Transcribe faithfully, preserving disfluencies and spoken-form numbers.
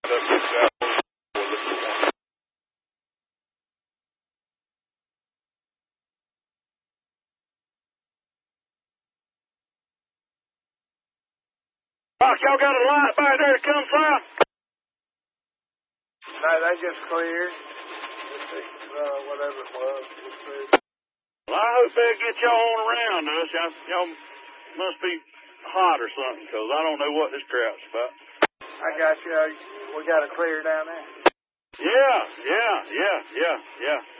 up this guy. Rock, y'all got a light back there that comes out? No, they just cleared. Just, uh, whatever it was. Well, I hope they'll get y'all on around us. Y'all, y'all must be hot or something, because I don't know what this crap's about. I got you. We got a clear down there. Yeah, yeah, yeah, yeah, yeah.